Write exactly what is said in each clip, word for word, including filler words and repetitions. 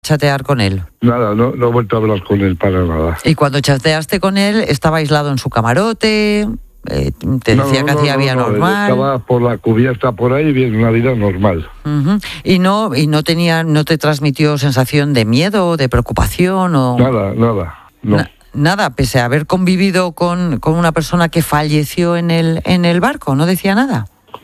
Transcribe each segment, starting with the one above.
chatear con él? Nada, no, no he vuelto a hablar con él para nada. ¿Y cuando chateaste con él, estaba aislado en su camarote? Eh, ¿Te no, decía no, que no, hacía no, vida no, normal? Estaba por la cubierta por ahí, bien, una vida normal. Uh-huh. ¿Y no y no tenía, no te transmitió sensación de miedo, de preocupación? O... Nada, nada, no. Na- nada, pese a haber convivido con, con una persona que falleció en el, en el barco, ¿no decía nada?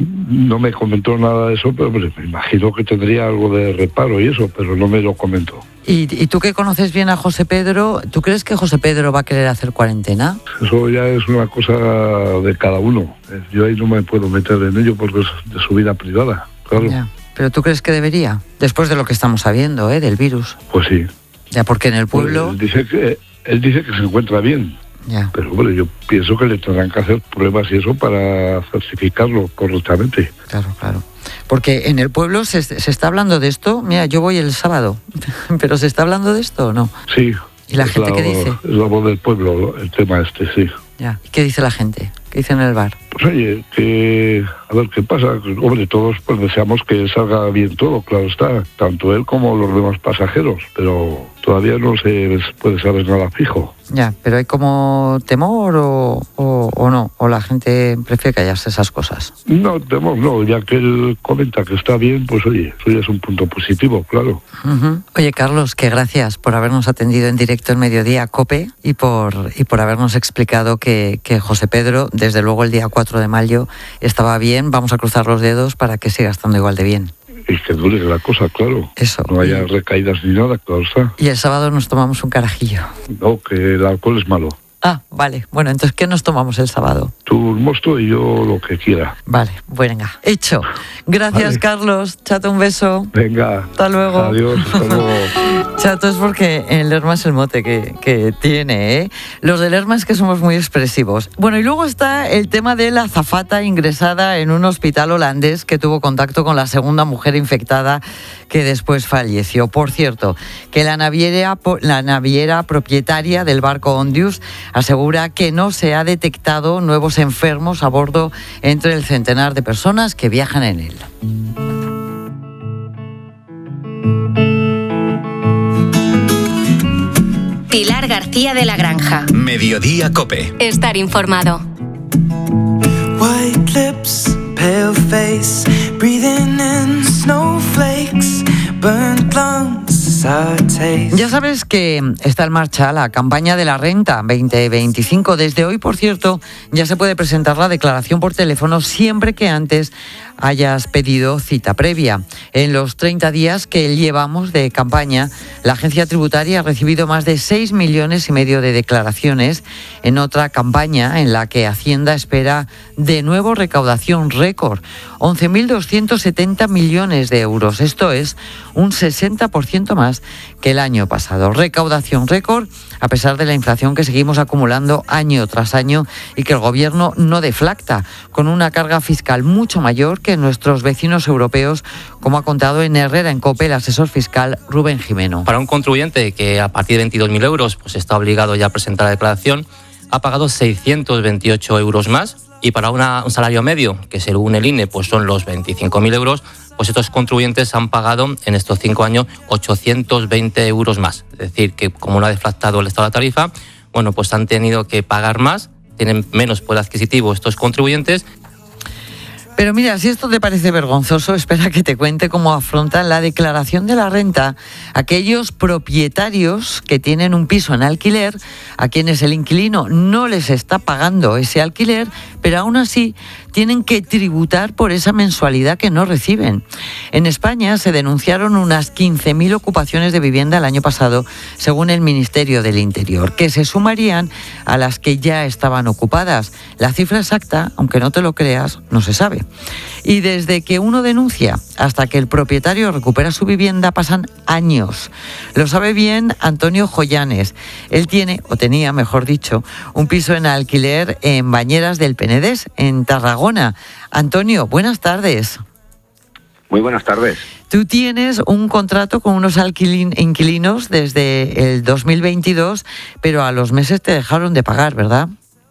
No me comentó nada de eso, pero hombre, me imagino que tendría algo de reparo y eso, pero no me lo comentó. ¿Y, y tú que conoces bien a José Pedro, ¿tú crees que José Pedro va a querer hacer cuarentena? Eso ya es una cosa de cada uno. Yo ahí no me puedo meter en ello porque es de su vida privada, claro. Ya. ¿Pero tú crees que debería? Después de lo que estamos sabiendo, ¿eh? Del virus. Pues sí. Ya, porque en el pueblo... Pues él dice que, él dice que se encuentra bien. Ya. Pero bueno, yo pienso que le tendrán que hacer pruebas y eso para certificarlo correctamente. Claro, claro. Porque en el pueblo se, se está hablando de esto. Mira, yo voy el sábado, pero ¿se está hablando de esto o no? Sí. ¿Y la es gente la, qué dice? Es la voz del pueblo, el tema este, sí. Ya. ¿Y qué dice la gente? ¿Qué dice en el bar? Pues oye, que a ver qué pasa. Hombre, todos pues deseamos que salga bien todo, claro está, tanto él como los demás pasajeros, pero todavía no se puede saber nada fijo. Ya, pero ¿hay como temor o, o, o no? ¿O la gente prefiere callarse esas cosas? No, temor no, ya que él comenta que está bien, pues oye, eso ya es un punto positivo, claro. Uh-huh. Oye, Carlos, que gracias por habernos atendido en directo en Mediodía COPE y por, y por habernos explicado que, que José Pedro, desde luego el día cuatro de mayo, estaba bien. Vamos a cruzar los dedos para que siga estando igual de bien. Y que dure la cosa, claro. Eso. No haya recaídas ni nada, claro está. Y el sábado nos tomamos un carajillo. No, que el alcohol es malo. Ah, vale. Bueno, entonces, ¿qué nos tomamos el sábado? Tú un mosto y yo lo que quiera. Vale, venga. Hecho. Gracias, vale. Carlos. Chato, un beso. Venga. Hasta luego. Adiós, hasta luego. Chato es porque el Lerma es el mote que, que tiene, ¿eh? Los del Lerma es que somos muy expresivos. Bueno, y luego está el tema de la azafata ingresada en un hospital holandés que tuvo contacto con la segunda mujer infectada que después falleció. Por cierto, que la naviera, la naviera propietaria del barco Ondius asegura que no se ha detectado nuevos enfermos a bordo entre el centenar de personas que viajan en él. Pilar García de la Granja. Mediodía COPE. Estar informado. White lips, pale face, breathing in snowflakes, burnt lungs. Ya sabes que está en marcha la campaña de la renta veinte veinticinco. Desde hoy, por cierto, ya se puede presentar la declaración por teléfono siempre que antes hayas pedido cita previa. En los treinta días que llevamos de campaña, la agencia tributaria ha recibido más de seis millones y medio de declaraciones en otra campaña en la que Hacienda espera de nuevo recaudación récord, once mil doscientos setenta millones de euros. Esto es un sesenta por ciento más que el año pasado. Recaudación récord a pesar de la inflación que seguimos acumulando año tras año y que el gobierno no deflacta, con una carga fiscal mucho mayor que nuestros vecinos europeos, como ha contado en Herrera en COPE el asesor fiscal Rubén Jimeno. Para un contribuyente que a partir de veintidós mil euros pues está obligado ya a presentar la declaración, ha pagado seiscientos veintiocho euros más, y para una, un salario medio, que según el I N E pues son los veinticinco mil euros, pues estos contribuyentes han pagado en estos cinco años ochocientos veinte euros más. Es decir, que como no ha deflactado el estado de la tarifa, bueno, pues han tenido que pagar más, tienen menos poder adquisitivo estos contribuyentes. Pero mira, si esto te parece vergonzoso, espera que te cuente cómo afrontan la declaración de la renta aquellos propietarios que tienen un piso en alquiler, a quienes el inquilino no les está pagando ese alquiler, pero aún así tienen que tributar por esa mensualidad que no reciben. En España se denunciaron unas quince mil ocupaciones de vivienda el año pasado, según el Ministerio del Interior, que se sumarían a las que ya estaban ocupadas. La cifra exacta, aunque no te lo creas, no se sabe. Y desde que uno denuncia hasta que el propietario recupera su vivienda pasan años. Lo sabe bien Antonio Joyanes. Él tiene, o tenía, mejor dicho, un piso en alquiler en Bañeras del Penedés, en Tarragona. Antonio, buenas tardes. Muy buenas tardes. Tú tienes un contrato con unos alquilin- inquilinos desde el dos mil veintidós, pero a los meses te dejaron de pagar, ¿verdad?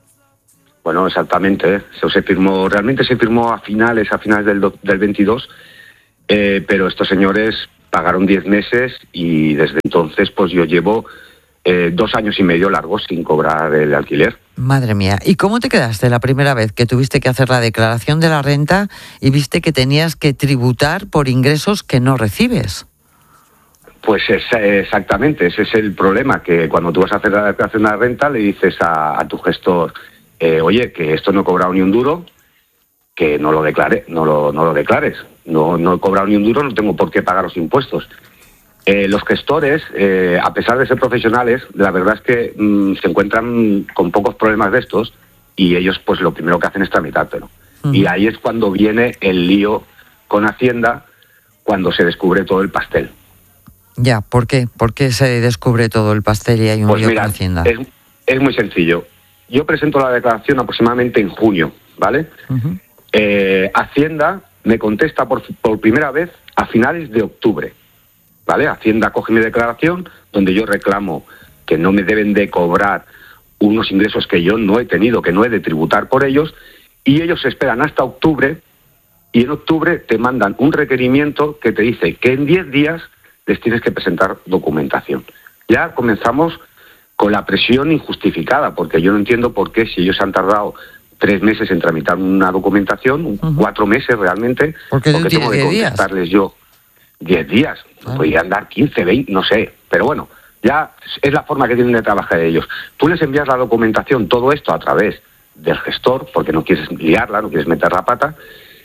Bueno, exactamente. Eso se firmó, realmente se firmó a finales, a finales del, do, del veintidós, eh, pero estos señores pagaron diez meses y desde entonces pues yo llevo eh, dos años y medio largos sin cobrar el alquiler. Madre mía, ¿y cómo te quedaste la primera vez que tuviste que hacer la declaración de la renta y viste que tenías que tributar por ingresos que no recibes? Pues es, exactamente, ese es el problema, que cuando tú vas a hacer la declaración de la renta le dices a, a tu gestor, eh, oye, que esto no he cobrado ni un duro, que no lo declare, no lo, no lo declares, no, no he cobrado ni un duro, no tengo por qué pagar los impuestos. Eh, los gestores, eh, a pesar de ser profesionales, la verdad es que mmm, se encuentran con pocos problemas de estos y ellos pues lo primero que hacen es tramitártelo. Uh-huh. Y ahí es cuando viene el lío con Hacienda, cuando se descubre todo el pastel. Ya, ¿por qué? ¿Por qué se descubre todo el pastel y hay un pues lío mira, con Hacienda? Es, es muy sencillo. Yo presento la declaración aproximadamente en junio, ¿vale? Uh-huh. Eh, Hacienda me contesta por, por primera vez a finales de octubre, ¿vale? Hacienda coge mi declaración donde yo reclamo que no me deben de cobrar unos ingresos que yo no he tenido, que no he de tributar por ellos, y ellos esperan hasta octubre, y en octubre te mandan un requerimiento que te dice que en diez días les tienes que presentar documentación. Ya comenzamos con la presión injustificada, porque yo no entiendo por qué, si ellos han tardado tres meses en tramitar una documentación, uh-huh. cuatro meses realmente, porque porque tengo que contestarles yo diez días, ah. podrían dar quince, veinte, no sé, pero bueno, ya es la forma que tienen de trabajar ellos. Tú les envías la documentación, todo esto a través del gestor, porque no quieres liarla, no quieres meter la pata,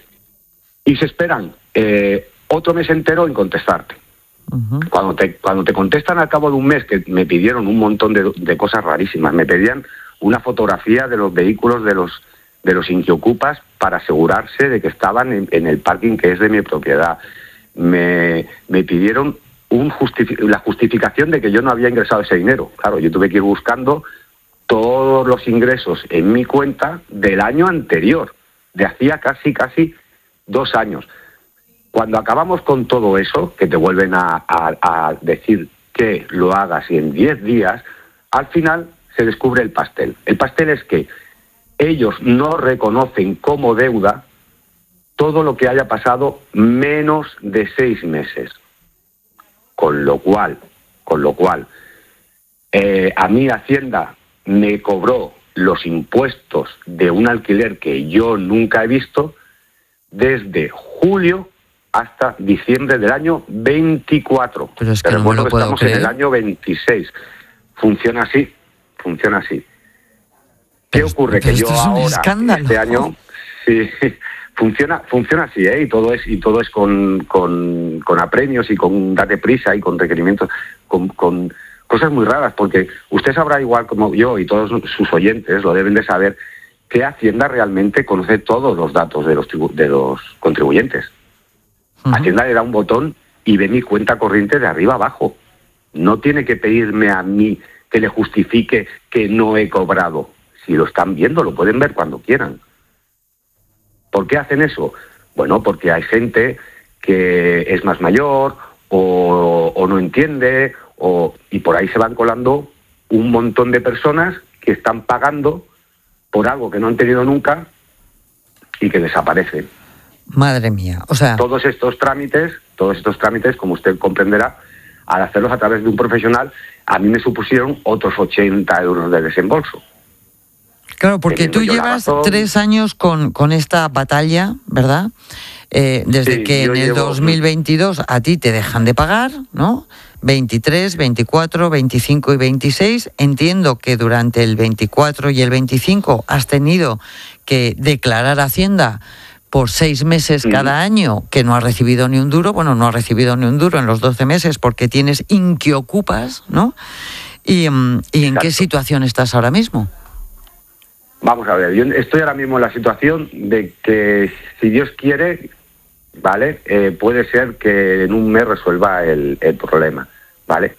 y se esperan eh, otro mes entero en contestarte. Uh-huh. Cuando te cuando te contestan al cabo de un mes, que me pidieron un montón de, de cosas rarísimas, me pedían una fotografía de los vehículos de los de los inquiocupas para asegurarse de que estaban en, en el parking que es de mi propiedad. Me, me pidieron un justifi- la justificación de que yo no había ingresado ese dinero. Claro, yo tuve que ir buscando todos los ingresos en mi cuenta del año anterior, de hacía casi, casi dos años. Cuando acabamos con todo eso, que te vuelven a, a, a decir que lo hagas y en diez días, al final se descubre el pastel. El pastel es que ellos no reconocen como deuda todo lo que haya pasado menos de seis meses. Con lo cual, con lo cual, eh, a mí Hacienda me cobró los impuestos de un alquiler que yo nunca he visto desde julio hasta diciembre del año veinticuatro. Pero es que no me lo puedo estamos creer. en el año veintiséis. Funciona así, funciona así. ¿Qué pero, ocurre? pero Que yo esto es un ahora, escándalo. este año, sí, funciona, funciona así, ¿eh? Y todo es, y todo es con, con, con apremios y con date prisa y con requerimientos, con, con cosas muy raras, porque usted sabrá igual como yo y todos sus oyentes lo deben de saber, que Hacienda realmente conoce todos los datos de los, tribu- de los contribuyentes. Uh-huh. Hacienda le da un botón y ve mi cuenta corriente de arriba abajo. No tiene que pedirme a mí que le justifique que no he cobrado. Si lo están viendo, lo pueden ver cuando quieran. ¿Por qué hacen eso? Bueno, porque hay gente que es más mayor o, o no entiende, o, y por ahí se van colando un montón de personas que están pagando por algo que no han tenido nunca y que desaparecen. Madre mía, o sea... Todos estos trámites, todos estos trámites, como usted comprenderá, al hacerlos a través de un profesional, a mí me supusieron otros ochenta euros de desembolso. Claro, porque tú llevas tres años con, con esta batalla, ¿verdad? Eh, desde sí, que en el llevo... dos mil veintidós a ti te dejan de pagar, ¿no? veintitrés, veinticuatro, veinticinco y veintiséis. Entiendo que durante el veinticuatro y el veinticinco has tenido que declarar a Hacienda por seis meses uh-huh. cada año, que no has recibido ni un duro. Bueno, no has recibido ni un duro en los doce meses porque tienes inquiocupas, ¿no? ¿Y, y en qué situación estás ahora mismo? Vamos a ver, yo estoy ahora mismo en la situación de que, si Dios quiere, ¿vale? Eh, puede ser que en un mes resuelva el, el problema, ¿vale?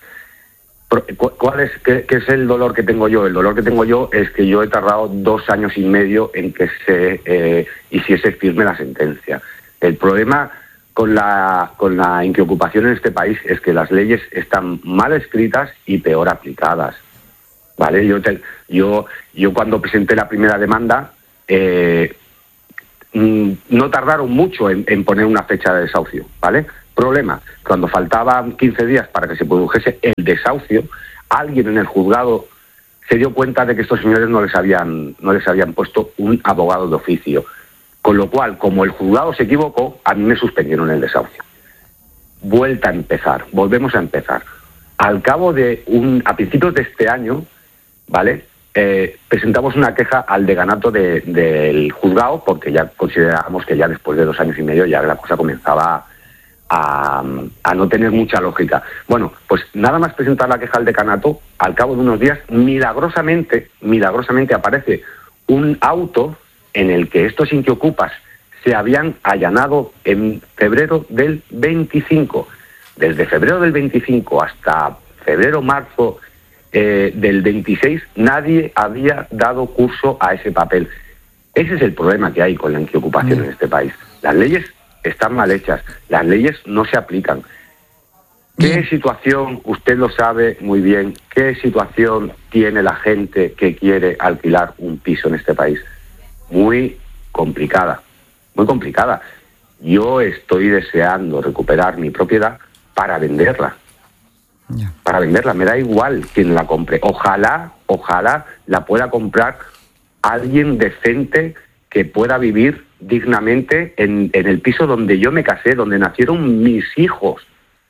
¿Cuál es, qué, qué es el dolor que tengo yo? El dolor que tengo yo es que yo he tardado dos años y medio en que se eh, hiciese firme la sentencia. El problema con la, con la inquiocupación en este país es que las leyes están mal escritas y peor aplicadas, ¿vale? Yo, te, yo, yo cuando presenté la primera demanda, eh, no tardaron mucho en, en poner una fecha de desahucio, ¿vale? Problema, cuando faltaban quince días para que se produjese el desahucio, alguien en el juzgado se dio cuenta de que estos señores no les habían, no les habían puesto un abogado de oficio. Con lo cual, como el juzgado se equivocó, a mí me suspendieron el desahucio. Vuelta a empezar, volvemos a empezar. Al cabo de un, a principios de este año, ¿vale? Eh, presentamos una queja al decanato de, del juzgado, porque ya considerábamos que ya después de dos años y medio ya la cosa comenzaba a, a no tener mucha lógica. Bueno, pues nada más presentar la queja al decanato, al cabo de unos días, milagrosamente, milagrosamente aparece un auto en el que estos Intiocupas se habían allanado en febrero del veinticinco. Desde febrero del veinticinco hasta febrero-marzo eh, del veintiséis, nadie había dado curso a ese papel. Ese es el problema que hay con la intiocupación mm. en este país. Las leyes están mal hechas, las leyes no se aplican. ¿Qué bien. situación, usted lo sabe muy bien, qué situación tiene la gente que quiere alquilar un piso en este país? Muy complicada, muy complicada. Yo estoy deseando recuperar mi propiedad para venderla. Yeah. Para venderla, me da igual quién la compre. Ojalá, ojalá la pueda comprar alguien decente que pueda vivir dignamente en, en el piso donde yo me casé, donde nacieron mis hijos.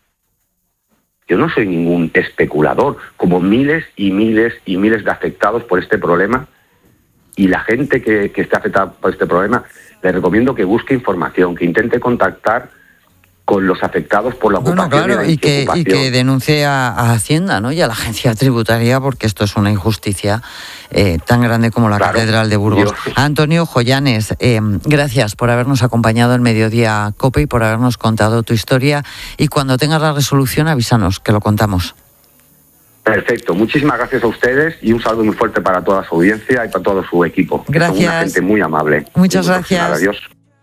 Yo no soy ningún especulador, como miles y miles y miles de afectados por este problema. Y la gente que, que está afectada por este problema, le recomiendo que busque información, que intente contactar con los afectados por la ocupación. Bueno, claro, y, la y, que, y que denuncie a, a Hacienda, ¿no? Y a la agencia tributaria, porque esto es una injusticia eh, tan grande como la claro, Catedral de Burgos. Dios. Antonio Joyanes, eh, gracias por habernos acompañado en Mediodía COPE y por habernos contado tu historia. Y cuando tengas la resolución, avísanos, que lo contamos. Perfecto, muchísimas gracias a ustedes y un saludo muy fuerte para toda su audiencia y para todo su equipo. Gracias. Son una gente muy amable. Muchas gracias. Adiós.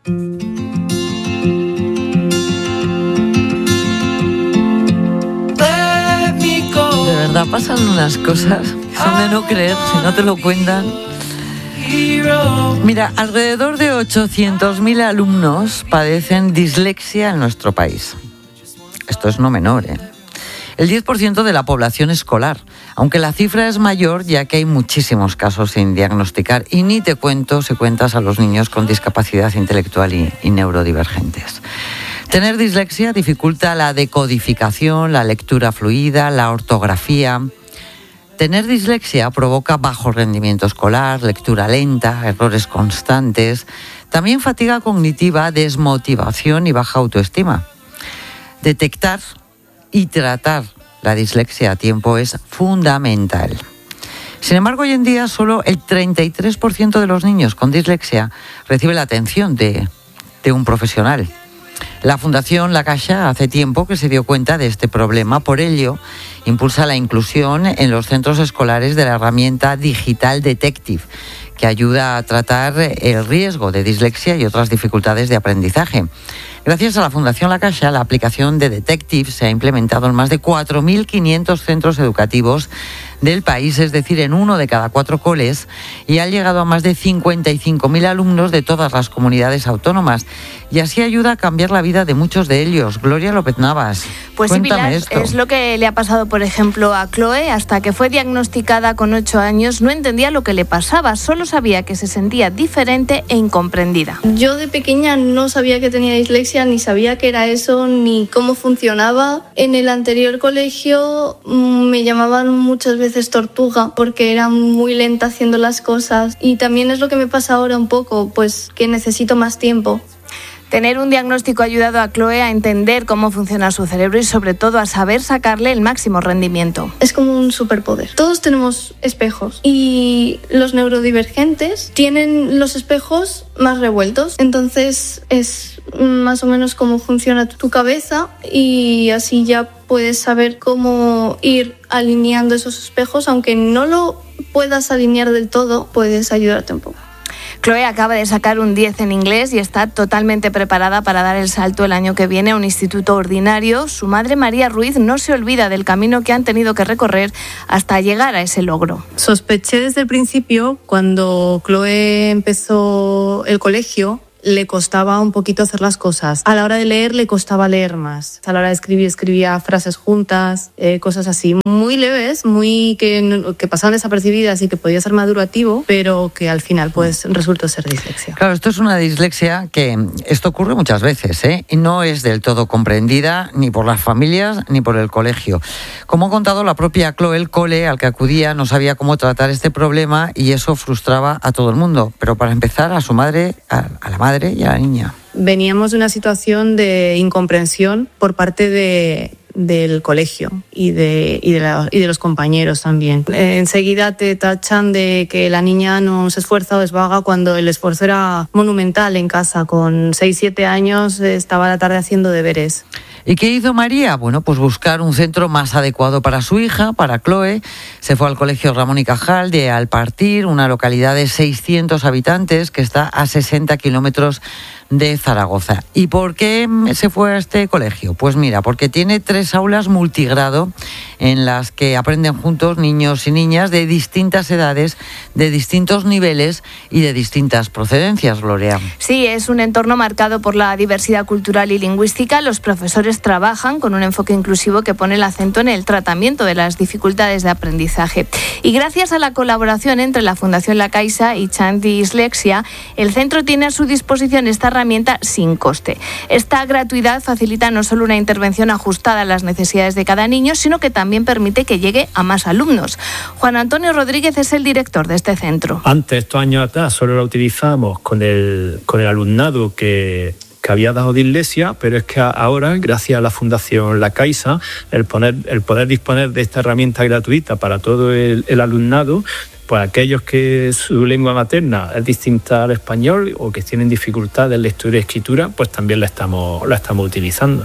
De verdad pasan unas cosas que son de no creer si no te lo cuentan. Mira, alrededor de ochocientos mil alumnos padecen dislexia en nuestro país. Esto es no menor, ¿eh? El diez por ciento de la población escolar, aunque la cifra es mayor ya que hay muchísimos casos sin diagnosticar y ni te cuento si cuentas a los niños con discapacidad intelectual y, y neurodivergentes. Tener dislexia dificulta la decodificación, la lectura fluida, la ortografía. Tener dislexia provoca bajo rendimiento escolar, lectura lenta, errores constantes, también fatiga cognitiva, desmotivación y baja autoestima. Detectar y tratar la dislexia a tiempo es fundamental. Sin embargo, hoy en día solo el treinta y tres por ciento de los niños con dislexia recibe la atención de, de un profesional. La Fundación La Caixa hace tiempo que se dio cuenta de este problema, por ello impulsa la inclusión en los centros escolares de la herramienta Digital Detective, que ayuda a tratar el riesgo de dislexia y otras dificultades de aprendizaje. Gracias a la Fundación La Caixa, la aplicación de Detective se ha implementado en más de cuatro mil quinientos centros educativos del país, es decir, en uno de cada cuatro coles, y ha llegado a más de cincuenta y cinco mil alumnos de todas las comunidades autónomas. Y así ayuda a cambiar la vida de muchos de ellos. Gloria López Navas, pues cuéntame sí, Pilar, esto. Es lo que le ha pasado, por ejemplo, a Chloe. Hasta que fue diagnosticada con ocho años, no entendía lo que le pasaba, solo sabía que se sentía diferente e incomprendida. Yo de pequeña no sabía que tenía dislexia, ni sabía qué era eso, ni cómo funcionaba. En el anterior colegio me llamaban muchas veces tortuga porque era muy lenta haciendo las cosas, y también es lo que me pasa ahora un poco, pues que necesito más tiempo. Tener un diagnóstico ha ayudado a Chloe a entender cómo funciona su cerebro y sobre todo a saber sacarle el máximo rendimiento. Es como un superpoder. Todos tenemos espejos y los neurodivergentes tienen los espejos más revueltos. Entonces es más o menos cómo funciona tu cabeza y así ya puedes saber cómo ir alineando esos espejos. Aunque no lo puedas alinear del todo, puedes ayudarte un poco. Chloe acaba de sacar un diez en inglés y está totalmente preparada para dar el salto el año que viene a un instituto ordinario. Su madre, María Ruiz, no se olvida del camino que han tenido que recorrer hasta llegar a ese logro. Sospeché desde el principio, cuando Chloe empezó el colegio, le costaba un poquito hacer las cosas. A la hora de leer le costaba leer más. A la hora de escribir escribía frases juntas, eh, cosas así muy leves, muy que, que pasaban desapercibidas y que podía ser más durativo, pero que al final pues resultó ser dislexia. Claro, esto es una dislexia que esto ocurre muchas veces, ¿eh? Y no es del todo comprendida ni por las familias ni por el colegio. Como ha contado la propia Chloe, el cole al que acudía no sabía cómo tratar este problema y eso frustraba a todo el mundo, pero para empezar a su madre, a, a la madre y a la niña. Veníamos de una situación de incomprensión por parte de, del colegio y de, y, de la, y de los compañeros también. Eh, enseguida te tachan de que la niña no se esfuerza o es vaga cuando el esfuerzo era monumental en casa. Con seis siete años estaba a la tarde haciendo deberes. ¿Y qué hizo María? Bueno, pues buscar un centro más adecuado para su hija, para Chloe. Se fue al colegio Ramón y Cajal de Alpartir, una localidad de seiscientos habitantes que está a sesenta kilómetros de Zaragoza. ¿Y por qué se fue a este colegio? Pues mira, porque tiene tres aulas multigrado en las que aprenden juntos niños y niñas de distintas edades, de distintos niveles y de distintas procedencias, Gloria. Sí, es un entorno marcado por la diversidad cultural y lingüística. Los profesores trabajan con un enfoque inclusivo que pone el acento en el tratamiento de las dificultades de aprendizaje. Y gracias a la colaboración entre la Fundación La Caixa y Chant Dislexia, el centro tiene a su disposición esta herramienta sin coste. Esta gratuidad facilita no solo una intervención ajustada a las necesidades de cada niño, sino que también permite que llegue a más alumnos. Juan Antonio Rodríguez es el director de este centro. Antes, estos años atrás, solo la utilizábamos con el, con el alumnado que... que había dado dislexia, pero es que ahora, gracias a la Fundación La Caixa, el, poner, el poder disponer de esta herramienta gratuita para todo el, el alumnado, pues aquellos que su lengua materna es distinta al español o que tienen dificultades en lectura y escritura, pues también la estamos, la estamos utilizando.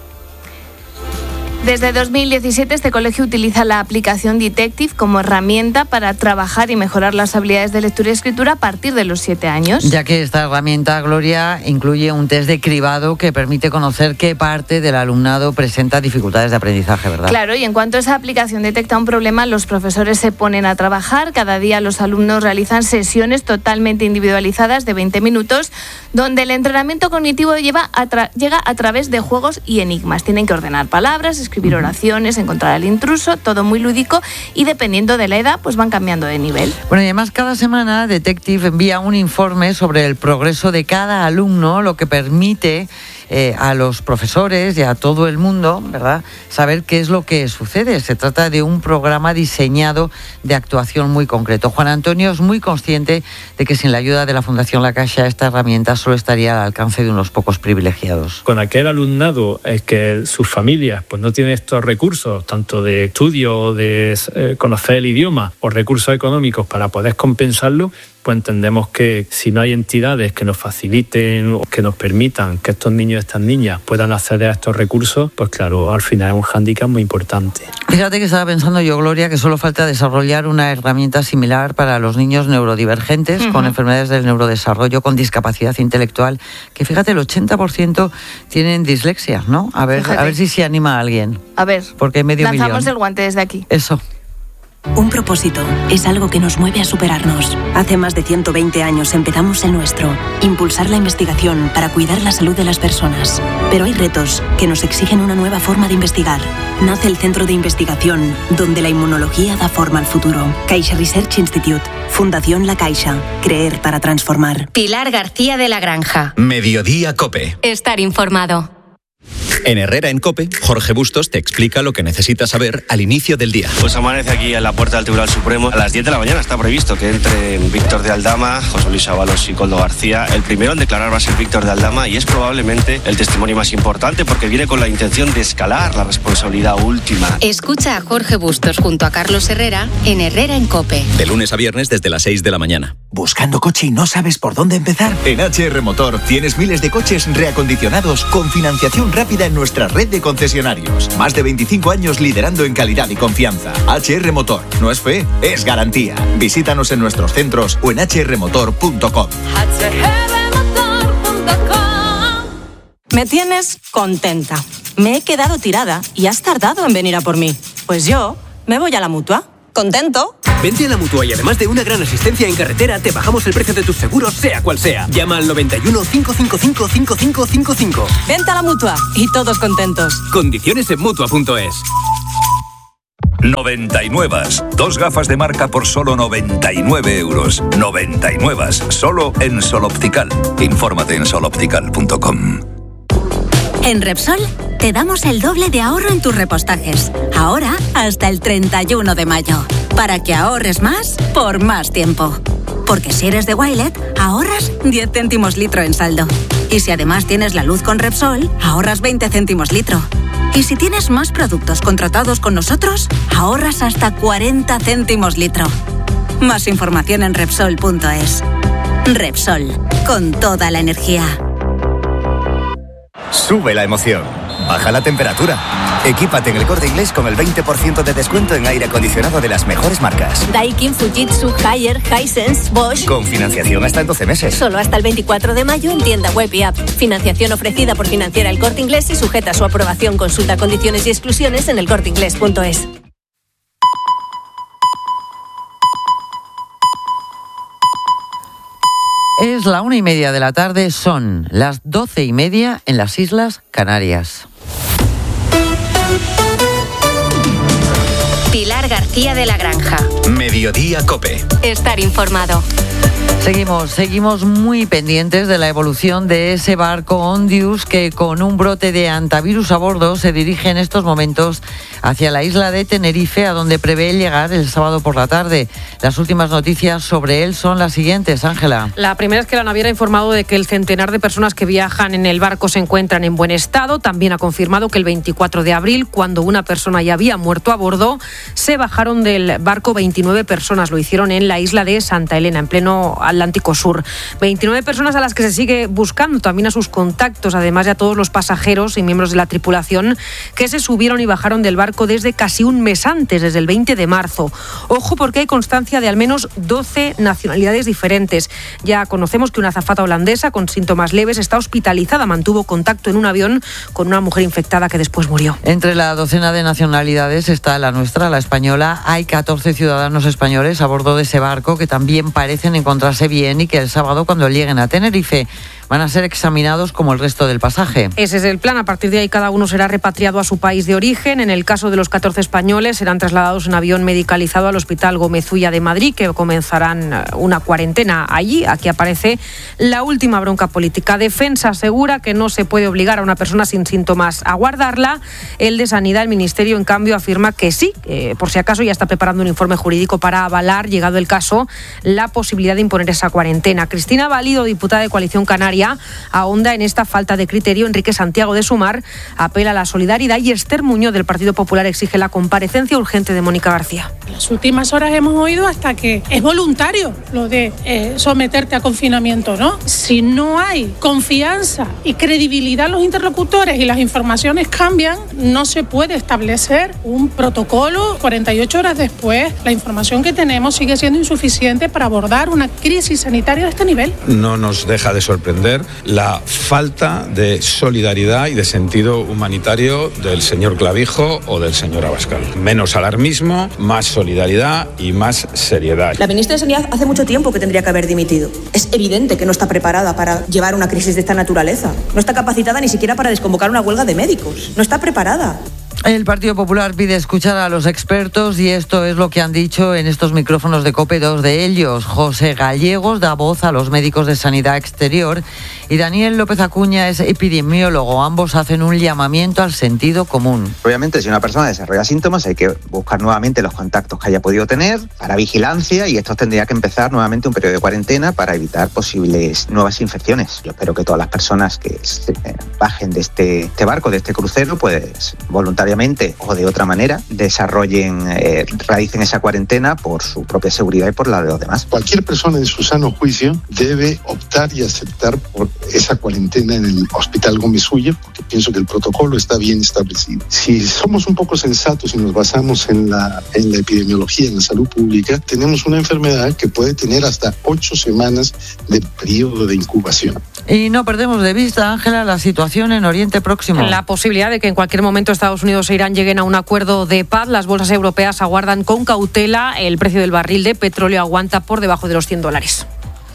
Desde dos mil diecisiete este colegio utiliza la aplicación Detective como herramienta para trabajar y mejorar las habilidades de lectura y escritura a partir de los siete años. Ya que esta herramienta, Gloria, incluye un test de cribado que permite conocer qué parte del alumnado presenta dificultades de aprendizaje, ¿verdad? Claro, y en cuanto esa aplicación detecta un problema, los profesores se ponen a trabajar. Cada día los alumnos realizan sesiones totalmente individualizadas de veinte minutos, donde el entrenamiento cognitivo lleva a tra- llega a través de juegos y enigmas. Tienen que ordenar palabras, escribir oraciones, encontrar al intruso, todo muy lúdico y dependiendo de la edad, pues van cambiando de nivel. Bueno, y además cada semana Detective envía un informe sobre el progreso de cada alumno, lo que permite eh, a los profesores y a todo el mundo, ¿verdad?, saber qué es lo que sucede. Se trata de un programa diseñado de actuación muy concreto. Juan Antonio es muy consciente de que sin la ayuda de la Fundación La Caixa esta herramienta solo estaría al alcance de unos pocos privilegiados. Con aquel alumnado es que sus familias pues no tienen estos recursos, tanto de estudio, de eh, conocer el idioma o recursos económicos para poder compensarlo, pues entendemos que si no hay entidades que nos faciliten o que nos permitan que estos niños y estas niñas puedan acceder a estos recursos, pues claro, al final es un hándicap muy importante. Fíjate que estaba pensando yo, Gloria, que solo falta desarrollar una herramienta similar para los niños neurodivergentes, uh-huh, con enfermedades del neurodesarrollo, con discapacidad intelectual, que fíjate, el ochenta por ciento tienen dislexia, ¿no? A ver, a ver si se anima a alguien. A ver, porque medio lanzamos millón. El guante desde aquí. Eso. Un propósito es algo que nos mueve a superarnos. Hace más de ciento veinte años empezamos el nuestro, impulsar la investigación para cuidar la salud de las personas. Pero hay retos que nos exigen una nueva forma de investigar. Nace el Centro de Investigación, donde la inmunología da forma al futuro. Caixa Research Institute, Fundación La Caixa, creer para transformar. Pilar García de la Granja. Mediodía COPE. Estar informado. En Herrera en COPE, Jorge Bustos te explica lo que necesitas saber al inicio del día. Pues amanece aquí en la puerta del Tribunal Supremo. A las diez de la mañana está previsto que entren Víctor de Aldama, José Luis Ábalos y Koldo García. El primero en declarar va a ser Víctor de Aldama y es probablemente el testimonio más importante porque viene con la intención de escalar la responsabilidad última. Escucha a Jorge Bustos junto a Carlos Herrera en Herrera en COPE. De lunes a viernes desde las seis de la mañana. ¿Buscando coche y no sabes por dónde empezar? En H R Motor tienes miles de coches reacondicionados con financiación rápida en nuestra red de concesionarios. Más de veinticinco años liderando en calidad y confianza. H R Motor. No es fe, es garantía. Visítanos en nuestros centros o en h r motor punto com. Me tienes contenta. Me he quedado tirada y has tardado en venir a por mí. Pues yo me voy a la Mutua. ¿Contento? Vente a la Mutua y además de una gran asistencia en carretera, te bajamos el precio de tus seguros, sea cual sea. Llama al noventa y uno, cinco cinco cinco, cinco cinco cinco cinco. Vente a la Mutua y todos contentos. Condiciones en Mutua punto es. noventa y nueve. Dos gafas de marca por solo noventa y nueve euros. noventa y nueve. Solo en Sol Optical. Infórmate en sol optical punto com. En Repsol te damos el doble de ahorro en tus repostajes. Ahora hasta el treinta y uno de mayo. Para que ahorres más por más tiempo. Porque si eres de Wilet, ahorras diez céntimos litro en saldo. Y si además tienes la luz con Repsol, ahorras veinte céntimos litro. Y si tienes más productos contratados con nosotros, ahorras hasta cuarenta céntimos litro. Más información en Repsol punto es. Repsol, con toda la energía. Sube la emoción, baja la temperatura. Equípate en el Corte Inglés con el veinte por ciento de descuento en aire acondicionado de las mejores marcas. Daikin, Fujitsu, Haier, Hisense, Bosch. Con financiación hasta en doce meses. Solo hasta el veinticuatro de mayo en tienda web y app. Financiación ofrecida por Financiera El Corte Inglés y sujeta a su aprobación. Consulta condiciones y exclusiones en el corte inglés punto es. Es la una y media de la tarde, son las doce y media en las Islas Canarias. Pilar García de la Granja. Mediodía COPE. Estar informado. Seguimos, seguimos muy pendientes de la evolución de ese barco Ondius que con un brote de antivirus a bordo se dirige en estos momentos hacia la isla de Tenerife, a donde prevé llegar el sábado por la tarde. Las últimas noticias sobre él son las siguientes, Ángela. La primera es que la naviera ha informado de que el centenar de personas que viajan en el barco se encuentran en buen estado. También ha confirmado que el veinticuatro de abril, cuando una persona ya había muerto a bordo, se bajaron del barco veintinueve personas. Lo hicieron en la isla de Santa Elena, en pleno Atlántico Sur. veintinueve personas a las que se sigue buscando, también a sus contactos, además de a todos los pasajeros y miembros de la tripulación que se subieron y bajaron del barco desde casi un mes antes, desde el veinte de marzo. Ojo, porque hay constancia de al menos doce nacionalidades diferentes. Ya conocemos que una azafata holandesa con síntomas leves está hospitalizada, mantuvo contacto en un avión con una mujer infectada que después murió. Entre la docena de nacionalidades está la nuestra, la española. Hay catorce ciudadanos españoles a bordo de ese barco que también parecen encontrarse bien y que el sábado, cuando lleguen a Tenerife, van a ser examinados como el resto del pasaje. Ese es el plan. A partir de ahí cada uno será repatriado a su país de origen. En el caso de los catorce españoles serán trasladados en avión medicalizado al Hospital Gómez Ulla de Madrid, que comenzarán una cuarentena allí. Aquí aparece la última bronca política. Defensa asegura que no se puede obligar a una persona sin síntomas a guardarla. El de Sanidad, el Ministerio, en cambio, afirma que sí. Eh, por si acaso ya está preparando un informe jurídico para avalar, llegado el caso, la posibilidad de imponer esa cuarentena. Cristina Valido, diputada de Coalición Canaria, ahonda en esta falta de criterio. Enrique Santiago de Sumar apela a la solidaridad y Esther Muñoz del Partido Popular exige la comparecencia urgente de Mónica García. En las últimas horas hemos oído hasta que es voluntario lo de eh, someterte a confinamiento, ¿no? Si no hay confianza y credibilidad en los interlocutores y las informaciones cambian, no se puede establecer un protocolo. cuarenta y ocho horas después, la información que tenemos sigue siendo insuficiente para abordar una crisis sanitaria de este nivel. No nos deja de sorprender la falta de solidaridad y de sentido humanitario del señor Clavijo o del señor Abascal. Menos alarmismo, más solidaridad y más seriedad. La ministra de Sanidad hace mucho tiempo que tendría que haber dimitido. Es evidente que no está preparada para llevar una crisis de esta naturaleza. No está capacitada ni siquiera para desconvocar una huelga de médicos. No está preparada. El Partido Popular pide escuchar a los expertos y esto es lo que han dicho en estos micrófonos de COPE dos de ellos. José Gallegos da voz a los médicos de Sanidad Exterior y Daniel López Acuña es epidemiólogo. Ambos hacen un llamamiento al sentido común. Obviamente, si una persona desarrolla síntomas, hay que buscar nuevamente los contactos que haya podido tener para vigilancia y esto tendría que empezar nuevamente un periodo de cuarentena para evitar posibles nuevas infecciones. Yo espero que todas las personas que se bajen de este, este barco, de este crucero, pues voluntariamente o de otra manera desarrollen, eh, realicen esa cuarentena por su propia seguridad y por la de los demás. Cualquier persona en su sano juicio debe optar y aceptar por esa cuarentena en el Hospital Gómez Ulla, porque pienso que el protocolo está bien establecido. Si somos un poco sensatos y nos basamos en la, en la epidemiología, en la salud pública, tenemos una enfermedad que puede tener hasta ocho semanas de periodo de incubación. Y no perdemos de vista, Ángela, la situación en Oriente Próximo. La posibilidad de que en cualquier momento Estados Unidos e Irán lleguen a un acuerdo de paz. Las bolsas europeas aguardan con cautela. El precio del barril de petróleo aguanta por debajo de los cien dólares.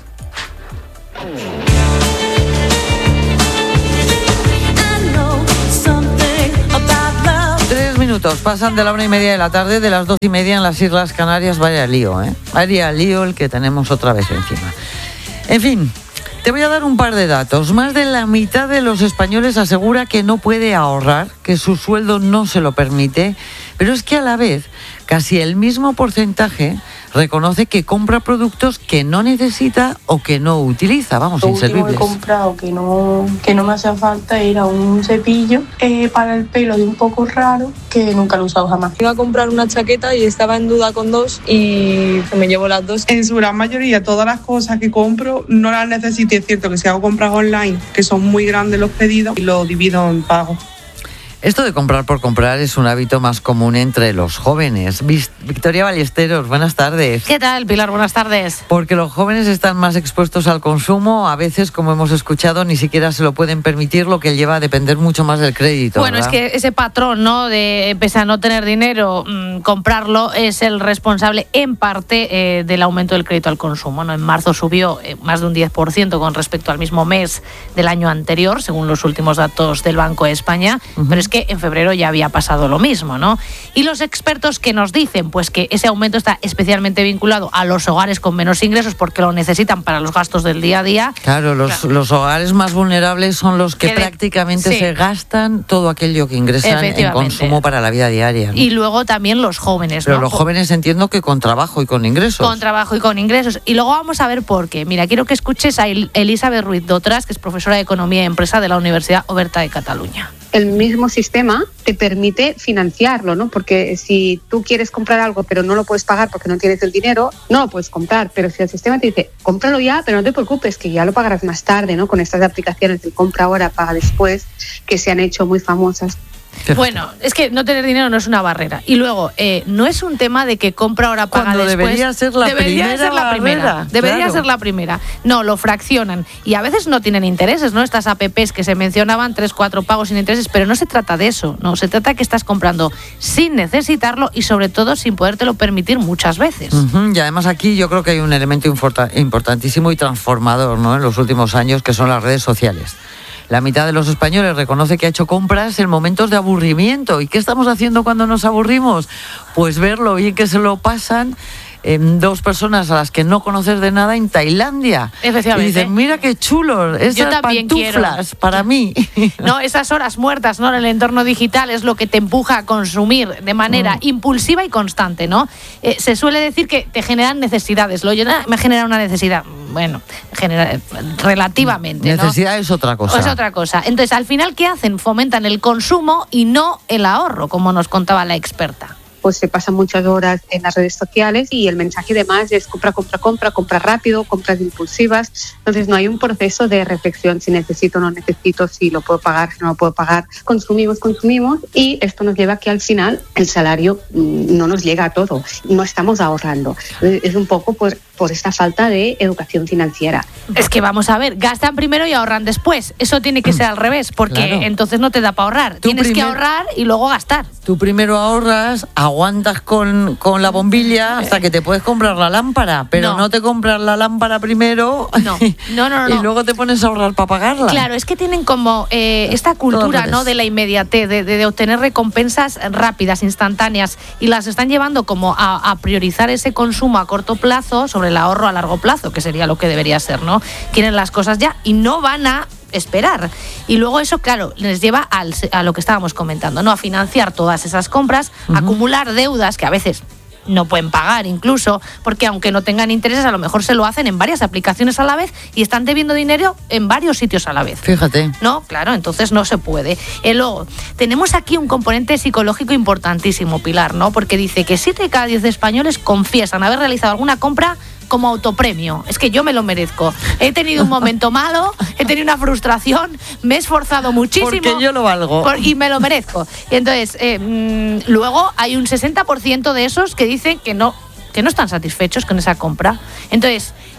Tres minutos pasan de la una y media de la tarde, de las dos y media en las Islas Canarias. Vaya lío, ¿eh? Vaya lío el que tenemos otra vez encima. En fin, te voy a dar un par de datos. Más de la mitad de los españoles asegura que no puede ahorrar, que su sueldo no se lo permite, pero es que a la vez casi el mismo porcentaje reconoce que compra productos que no necesita o que no utiliza, vamos, lo último inservibles. He comprado que no, que no me hacía falta era un cepillo eh, para el pelo de un poco raro que nunca lo he usado jamás. Iba a comprar una chaqueta y estaba en duda con dos y me llevo las dos. En su gran mayoría todas las cosas que compro no las necesito. Es cierto que si hago compras online, que son muy grandes los pedidos, y lo divido en pago. Esto de comprar por comprar es un hábito más común entre los jóvenes. Victoria Ballesteros, buenas tardes. ¿Qué tal, Pilar? Buenas tardes. Porque los jóvenes están más expuestos al consumo, a veces, como hemos escuchado, ni siquiera se lo pueden permitir, lo que lleva a depender mucho más del crédito. Bueno, ¿verdad? Es que ese patrón, ¿no?, de pese a no tener dinero, mmm, comprarlo, es el responsable en parte eh, del aumento del crédito al consumo, ¿no? En marzo subió eh, más de un diez por ciento con respecto al mismo mes del año anterior, según los últimos datos del Banco de España, uh-huh. Pero es que en febrero ya había pasado lo mismo, ¿no? Y los expertos que nos dicen, pues que ese aumento está especialmente vinculado a los hogares con menos ingresos porque lo necesitan para los gastos del día a día. Claro, los, claro. los hogares más vulnerables son los que, que prácticamente de, sí. se gastan todo aquello que ingresan en consumo para la vida diaria, ¿no? Y luego también los jóvenes, Pero ¿no? los jóvenes entiendo que con trabajo y con ingresos. Con trabajo y con ingresos. Y luego vamos a ver por qué. Mira, quiero que escuches a Elizabeth Ruiz Dotras, que es profesora de Economía y Empresa de la Universidad Oberta de Cataluña. El mismo sistema te permite financiarlo, ¿no? Porque si tú quieres comprar algo pero no lo puedes pagar porque no tienes el dinero, no lo puedes comprar. Pero si el sistema te dice, cómpralo ya, pero no te preocupes, que ya lo pagarás más tarde, ¿no? Con estas aplicaciones de compra ahora, paga después, que se han hecho muy famosas. Bueno, es que no tener dinero no es una barrera. Y luego, eh, no es un tema de que compra ahora, paga Cuando después. debería ser la debería primera ser la primera. barrera, Debería claro. ser la primera. No, lo fraccionan. Y a veces no tienen intereses, ¿no? Estas apps que se mencionaban, tres, cuatro pagos sin intereses, pero no se trata de eso. No, se trata de que estás comprando sin necesitarlo y sobre todo sin podértelo permitir muchas veces. Uh-huh. Y además aquí yo creo que hay un elemento importa- importantísimo y transformador, ¿no?, en los últimos años, que son las redes sociales. La mitad de los españoles reconoce que ha hecho compras en momentos de aburrimiento. ¿Y qué estamos haciendo cuando nos aburrimos? Pues ver lo bien que se lo pasan en dos personas a las que no conoces de nada en Tailandia. Efectivamente. Y dicen, mira qué chulo, esas pantuflas quiero. Para mí. No, esas horas muertas, ¿no?, en el entorno digital es lo que te empuja a consumir de manera mm. impulsiva y constante, ¿no? Eh, se suele decir que te generan necesidades. Lo oye, ah, me genera una necesidad. Bueno, genera, relativamente, ¿no? Necesidad es otra cosa. Es otra cosa. Entonces, al final, ¿qué hacen? Fomentan el consumo y no el ahorro, como nos contaba la experta. Pues se pasan muchas horas en las redes sociales y el mensaje de más es compra, compra, compra, compra rápido, compras impulsivas. Entonces no hay un proceso de reflexión si necesito o no necesito, si lo puedo pagar, si no lo puedo pagar. Consumimos, consumimos y esto nos lleva a que al final el salario no nos llega a todo, no estamos ahorrando. Es un poco por, por esta falta de educación financiera. Es que vamos a ver, gastan primero y ahorran después. Eso tiene que ser al revés, porque claro. entonces no te da para ahorrar. Tú Tienes primer... que ahorrar y luego gastar. Tú primero ahorras, aguantas con, con la bombilla hasta que te puedes comprar la lámpara, pero no, no te compras la lámpara primero no. No, no, no, y no. luego te pones a ahorrar para pagarla. Claro, es que tienen como eh, esta cultura, ¿no?, de la inmediatez, de, de, de obtener recompensas rápidas, instantáneas, y las están llevando como a, a priorizar ese consumo a corto plazo sobre el ahorro a largo plazo, que sería lo que debería ser, ¿no? Quieren las cosas ya y no van a esperar. Y luego eso, claro, les lleva al, a lo que estábamos comentando, ¿no? A financiar todas esas compras, uh-huh. acumular deudas que a veces no pueden pagar incluso, porque aunque no tengan intereses, a lo mejor se lo hacen en varias aplicaciones a la vez y están debiendo dinero en varios sitios a la vez. Fíjate. No, claro, entonces no se puede. Y luego, tenemos aquí un componente psicológico importantísimo, Pilar, ¿no? Porque dice que siete de cada diez españoles confiesan haber realizado alguna compra como autopremio. Es que yo me lo merezco. He tenido un momento malo, he tenido una frustración, me he esforzado muchísimo. Porque yo lo valgo. Por, y me lo merezco. Y entonces, eh, mmm, luego hay un sesenta por ciento de esos que dicen que no, que no están satisfechos con esa compra. Entonces,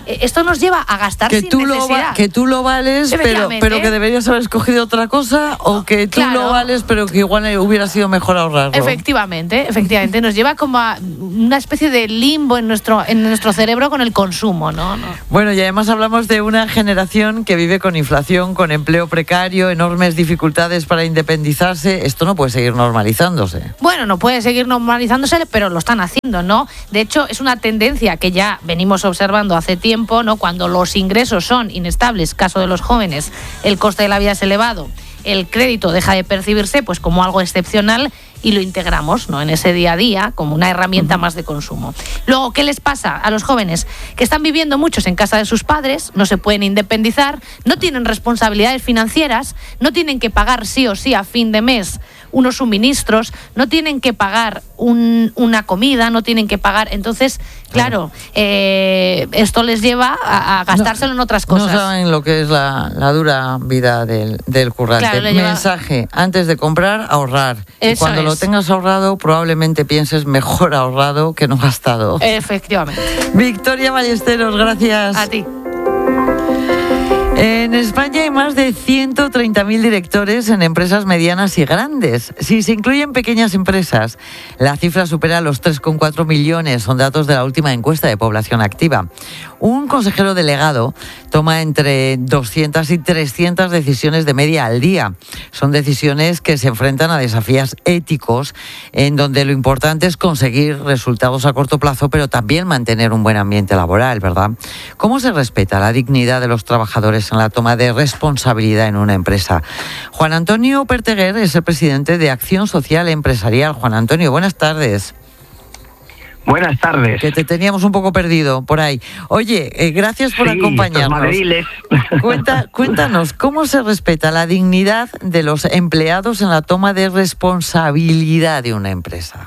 esto nos lleva a gastar que sin tú necesidad. Lo va, que tú lo vales, pero, pero que deberías haber escogido otra cosa, o que tú claro. lo vales, pero que igual hubiera sido mejor ahorrarlo. Efectivamente, efectivamente. Nos lleva como a una especie de limbo en nuestro, en nuestro cerebro con el consumo, ¿no? ¿no? Bueno, y además hablamos de una generación que vive con inflación, con empleo precario, enormes dificultades para independizarse. Esto no puede seguir normalizándose. Bueno, no puede seguir normalizándose, pero lo están haciendo, ¿no? De hecho, es una tendencia que ya venimos observando hace tiempo, ¿no? Cuando los ingresos son inestables, caso de los jóvenes, el coste de la vida es elevado, el crédito deja de percibirse pues como algo excepcional y lo integramos, ¿no?, en ese día a día como una herramienta más de consumo. Luego, ¿qué les pasa a los jóvenes? Que están viviendo muchos en casa de sus padres, no se pueden independizar, no tienen responsabilidades financieras, no tienen que pagar sí o sí a fin de mes unos suministros, no tienen que pagar un, una comida, no tienen que pagar. Entonces, claro, eh, esto les lleva a, a gastárselo no, en otras cosas. No saben lo que es la, la dura vida del, del currante. Claro, mensaje, lleva... antes de comprar, ahorrar. Eso y cuando es. Lo tengas ahorrado, probablemente pienses mejor ahorrado que no gastado. Efectivamente. Victoria Ballesteros, gracias. A ti. En España hay más de ciento treinta mil directores en empresas medianas y grandes. Si se incluyen pequeñas empresas, la cifra supera los tres coma cuatro millones, son datos de la última encuesta de población activa. Un consejero delegado toma entre doscientas y trescientas decisiones de media al día. Son decisiones que se enfrentan a desafíos éticos, en donde lo importante es conseguir resultados a corto plazo, pero también mantener un buen ambiente laboral, ¿verdad? ¿Cómo se respeta la dignidad de los trabajadores en la toma de responsabilidad en una empresa? Juan Antonio Perteguer es el presidente de Acción Social Empresarial. Juan Antonio, buenas tardes. Buenas tardes. Que te teníamos un poco perdido por ahí. Oye, eh, gracias por sí, acompañarnos. Madriles. Cuenta, cuéntanos, ¿cómo se respeta la dignidad de los empleados en la toma de responsabilidad de una empresa?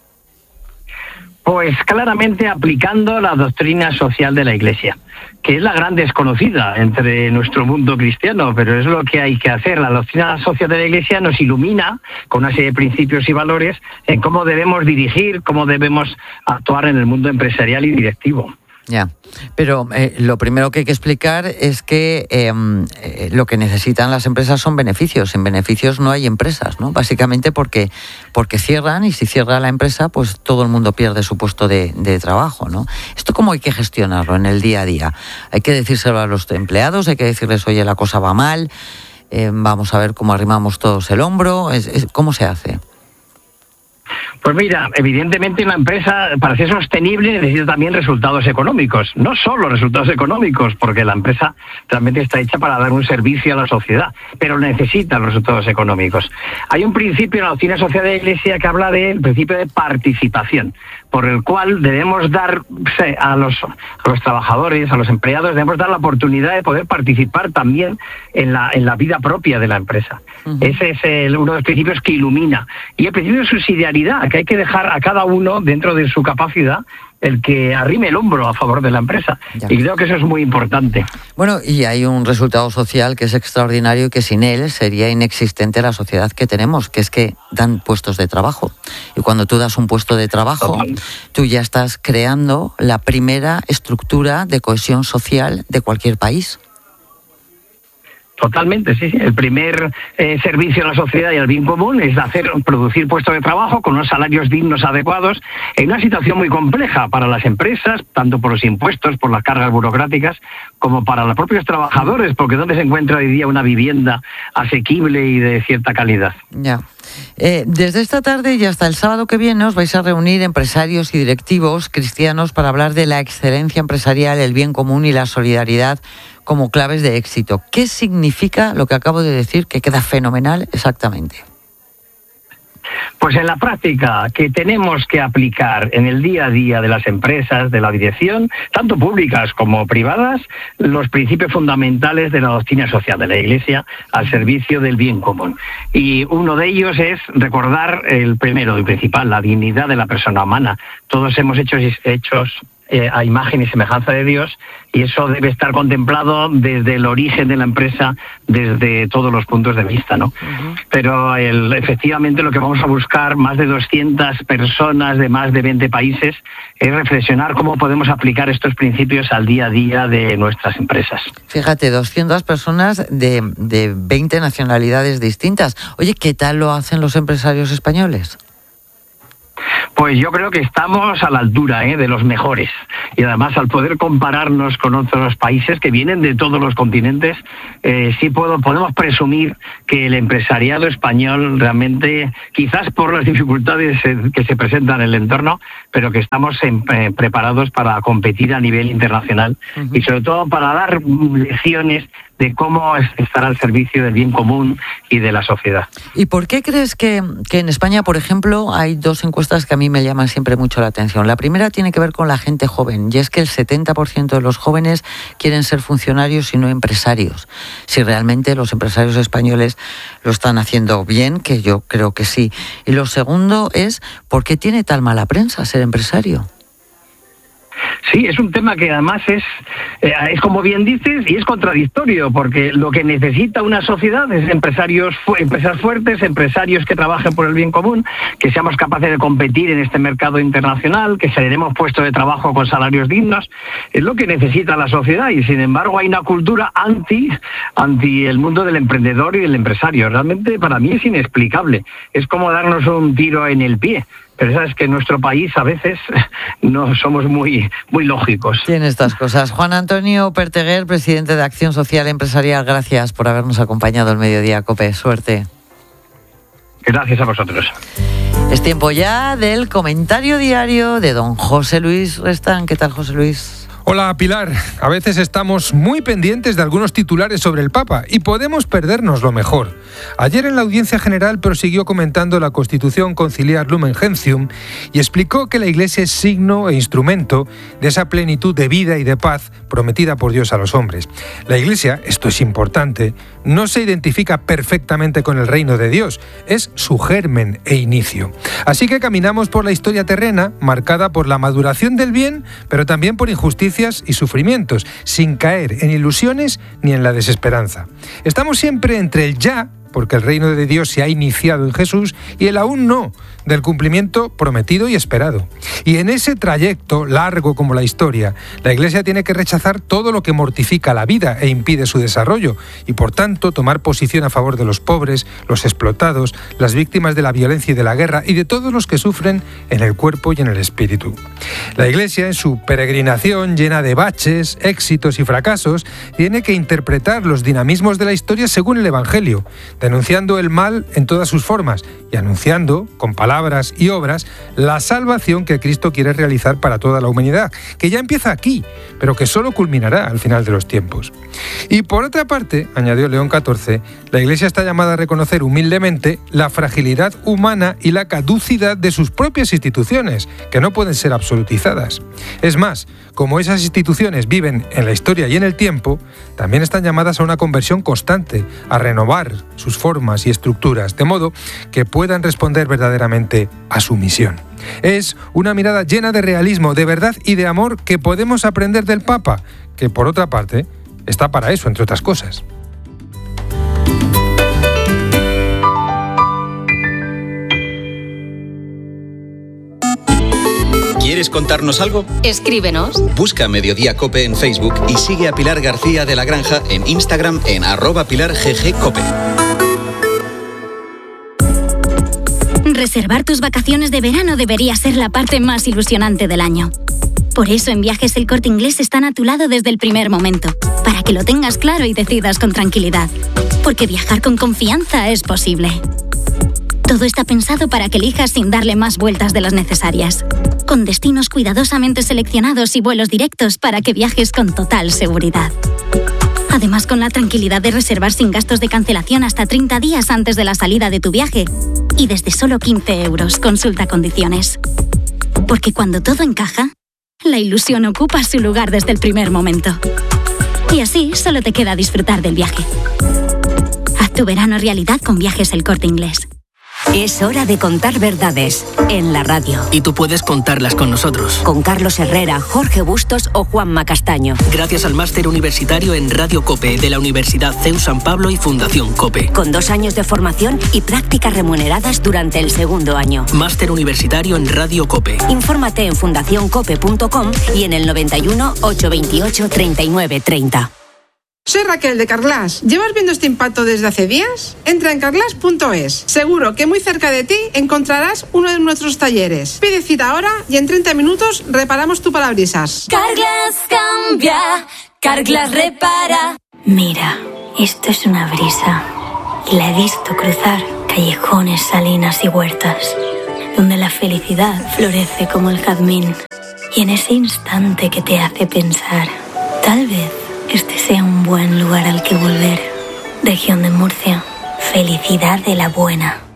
Pues claramente aplicando la doctrina social de la Iglesia, que es la gran desconocida entre nuestro mundo cristiano, pero es lo que hay que hacer. La doctrina social de la Iglesia nos ilumina con una serie de principios y valores en cómo debemos dirigir, cómo debemos actuar en el mundo empresarial y directivo. Ya, pero eh, lo primero que hay que explicar es que eh, eh, lo que necesitan las empresas son beneficios. Sin beneficios no hay empresas, ¿no? Básicamente porque porque cierran, y si cierra la empresa, pues todo el mundo pierde su puesto de, de trabajo, ¿no? ¿Esto cómo hay que gestionarlo en el día a día? Hay que decírselo a los empleados, hay que decirles, oye, la cosa va mal, eh, vamos a ver cómo arrimamos todos el hombro. Es, es, ¿cómo se hace? Pues mira, evidentemente una empresa, para ser sostenible, necesita también resultados económicos. No solo resultados económicos, porque la empresa realmente está hecha para dar un servicio a la sociedad, pero necesita los resultados económicos. Hay un principio en la doctrina social de la Iglesia que habla del principio de participación, por el cual debemos dar a los, a los trabajadores, a los empleados, debemos dar la oportunidad de poder participar también en la, en la vida propia de la empresa. Uh-huh. Ese es el, uno de los principios que ilumina. Y el principio de subsidiariedad, que hay que dejar a cada uno, dentro de su capacidad, el que arrime el hombro a favor de la empresa. Ya. Y creo que eso es muy importante. Bueno, y hay un resultado social que es extraordinario y que sin él sería inexistente la sociedad que tenemos, que es que dan puestos de trabajo. Y cuando tú das un puesto de trabajo, Total. tú ya estás creando la primera estructura de cohesión social de cualquier país. Totalmente, sí, sí. El primer eh, servicio a la sociedad y al bien común es hacer producir puestos de trabajo con unos salarios dignos, adecuados, en una situación muy compleja para las empresas, tanto por los impuestos, por las cargas burocráticas, como para los propios trabajadores, porque ¿dónde se encuentra hoy día una vivienda asequible y de cierta calidad? Ya. Eh, desde esta tarde y hasta el sábado que viene os vais a reunir empresarios y directivos cristianos para hablar de la excelencia empresarial, el bien común y la solidaridad como claves de éxito. ¿Qué significa lo que acabo de decir, que queda fenomenal exactamente? Pues en la práctica, que tenemos que aplicar en el día a día de las empresas, de la dirección, tanto públicas como privadas, los principios fundamentales de la doctrina social de la Iglesia al servicio del bien común. Y uno de ellos es recordar el primero y principal, la dignidad de la persona humana. Todos hemos hecho, hechos eh, a imagen y semejanza de Dios, y eso debe estar contemplado desde el origen de la empresa, desde todos los puntos de vista, ¿no? Uh-huh. Pero el, efectivamente lo que vamos a buscar, más de doscientas personas de más de veinte países, es reflexionar cómo podemos aplicar estos principios al día a día de nuestras empresas. Fíjate, doscientas personas de, de veinte nacionalidades distintas. Oye, ¿qué tal lo hacen los empresarios españoles? Pues yo creo que estamos a la altura ¿eh? de los mejores, y además al poder compararnos con otros países que vienen de todos los continentes, eh, sí puedo, podemos presumir que el empresariado español realmente, quizás por las dificultades que se presentan en el entorno, pero que estamos en, eh, preparados para competir a nivel internacional, uh-huh. y sobre todo para dar lecciones de cómo estar al servicio del bien común y de la sociedad. ¿Y por qué crees que, que en España, por ejemplo, hay dos encuestas que a mí me llaman siempre mucho la atención? La primera tiene que ver con la gente joven, y es que el setenta por ciento de los jóvenes quieren ser funcionarios y no empresarios. Si realmente los empresarios españoles lo están haciendo bien, que yo creo que sí. Y lo segundo es, ¿por qué tiene tal mala prensa ser empresario? Sí, es un tema que además es, eh, es como bien dices, y es contradictorio, porque lo que necesita una sociedad es empresarios, fu- empresas fuertes, empresarios que trabajen por el bien común, que seamos capaces de competir en este mercado internacional, que generemos puestos de trabajo con salarios dignos. Es lo que necesita la sociedad, y sin embargo hay una cultura anti, anti el mundo del emprendedor y del empresario. Realmente para mí es inexplicable. Es como darnos un tiro en el pie. Pero sabes que en nuestro país a veces no somos muy, muy lógicos. Tiene estas cosas. Juan Antonio Perteguer, presidente de Acción Social Empresarial, gracias por habernos acompañado el Mediodía COPE. Suerte. Gracias a vosotros. Es tiempo ya del comentario diario de don José Luis Restán. ¿Qué tal, José Luis? Hola, Pilar. A veces estamos muy pendientes de algunos titulares sobre el Papa y podemos perdernos lo mejor. Ayer en la Audiencia General prosiguió comentando la Constitución Conciliar Lumen Gentium y explicó que la Iglesia es signo e instrumento de esa plenitud de vida y de paz prometida por Dios a los hombres. La Iglesia, esto es importante, no se identifica perfectamente con el reino de Dios, es su germen e inicio. Así que caminamos por la historia terrena, marcada por la maduración del bien, pero también por injusticias y sufrimientos, sin caer en ilusiones ni en la desesperanza. Estamos siempre entre el ya, porque el reino de Dios se ha iniciado en Jesús, y el aún no, del cumplimiento prometido y esperado. Y en ese trayecto, largo como la historia, la Iglesia tiene que rechazar todo lo que mortifica la vida e impide su desarrollo, y por tanto tomar posición a favor de los pobres, los explotados, las víctimas de la violencia y de la guerra, y de todos los que sufren en el cuerpo y en el espíritu. La Iglesia, en su peregrinación llena de baches, éxitos y fracasos, tiene que interpretar los dinamismos de la historia según el Evangelio, denunciando el mal en todas sus formas y anunciando, con palabras y obras, la salvación que Cristo quiere realizar para toda la humanidad, que ya empieza aquí, pero que solo culminará al final de los tiempos. Y por otra parte, añadió León catorce, la Iglesia está llamada a reconocer humildemente la fragilidad humana y la caducidad de sus propias instituciones, que no pueden ser absolutizadas. Es más, como esas instituciones viven en la historia y en el tiempo, también están llamadas a una conversión constante, a renovar sus formas y estructuras, de modo que puedan responder verdaderamente a su misión. Es una mirada llena de realismo, de verdad y de amor que podemos aprender del Papa, que por otra parte está para eso, entre otras cosas. ¿Quieres contarnos algo? Escríbenos. Busca Mediodía COPE en Facebook y sigue a Pilar García de la Granja en Instagram en arroba Pilar G G Cope. Reservar tus vacaciones de verano debería ser la parte más ilusionante del año. Por eso en Viajes El Corte Inglés están a tu lado desde el primer momento, para que lo tengas claro y decidas con tranquilidad. Porque viajar con confianza es posible. Todo está pensado para que elijas sin darle más vueltas de las necesarias. Con destinos cuidadosamente seleccionados y vuelos directos para que viajes con total seguridad. Además, con la tranquilidad de reservar sin gastos de cancelación hasta treinta días antes de la salida de tu viaje. Y desde solo quince euros, consulta condiciones. Porque cuando todo encaja, la ilusión ocupa su lugar desde el primer momento. Y así solo te queda disfrutar del viaje. Haz tu verano realidad con Viajes El Corte Inglés. Es hora de contar verdades en la radio. Y tú puedes contarlas con nosotros. Con Carlos Herrera, Jorge Bustos o Juanma Castaño. Gracias al máster universitario en Radio COPE de la Universidad C E U San Pablo y Fundación COPE. Con dos años de formación y prácticas remuneradas durante el segundo año. Máster universitario en Radio COPE. Infórmate en fundación cope punto com y en el noventa y uno, ochocientos veintiocho, treinta y nueve treinta. Soy Raquel de Carglass. ¿Llevas viendo este impacto desde hace días? Entra en carglass punto es. Seguro que muy cerca de ti encontrarás uno de nuestros talleres. Pide cita ahora y en treinta minutos reparamos tu parabrisas. Carglass cambia, Carglass repara. Mira, esto es una brisa. Y la he visto cruzar callejones, salinas y huertas, donde la felicidad florece como el jazmín. Y en ese instante que te hace pensar, tal vez este sea un buen lugar al que volver. Región de Murcia. Felicidad de la buena.